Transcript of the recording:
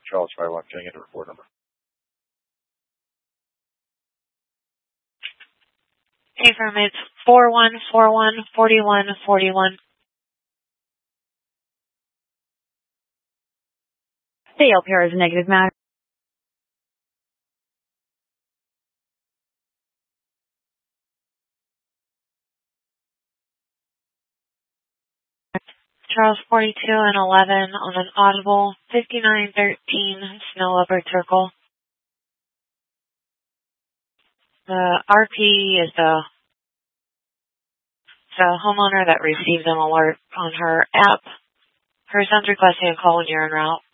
Charles 51, getting into report number. Affirm, it's 41414141. The LPR is a negative match. Charles 42 and 11 on an audible 5913 Snow Leopard Circle. The RP is the homeowner that received an alert on her app. Her son's requesting a call when you're en route.